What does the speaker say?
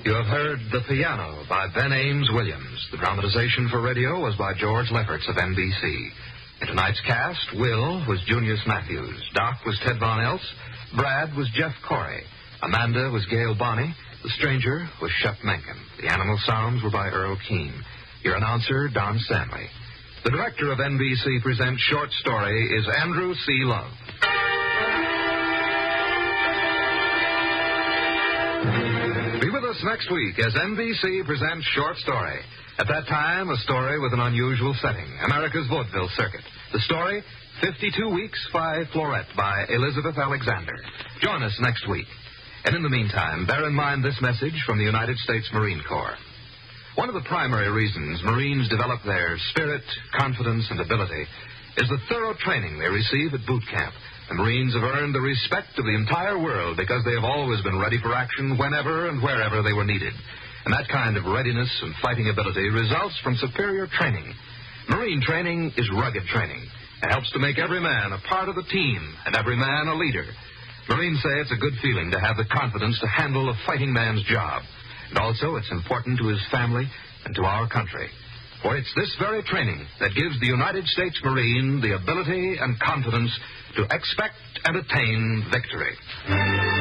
You have heard The Piano by Ben Ames Williams. The dramatization for radio was by George Lefferts of NBC. In tonight's cast, Will was Junius Matthews. Doc was Ted Von Eltz. Brad was Jeff Corey. Amanda was Gail Bonney. The stranger was Shep Menken. The animal sounds were by Earl Keane. Your announcer, Don Stanley. The director of NBC Presents Short Story is Andrew C. Love. Be with us next week as NBC presents Short Story. At that time, a story with an unusual setting, America's vaudeville circuit. The story, 52 Weeks, 5 Florette by Elizabeth Alexander. Join us next week. And in the meantime, bear in mind this message from the United States Marine Corps. One of the primary reasons Marines develop their spirit, confidence, and ability is the thorough training they receive at boot camp. The Marines have earned the respect of the entire world because they have always been ready for action whenever and wherever they were needed. And that kind of readiness and fighting ability results from superior training. Marine training is rugged training. It helps to make every man a part of the team and every man a leader. Marines say it's a good feeling to have the confidence to handle a fighting man's job. And also, it's important to his family and to our country. For it's this very training that gives the United States Marine the ability and confidence to expect and attain victory.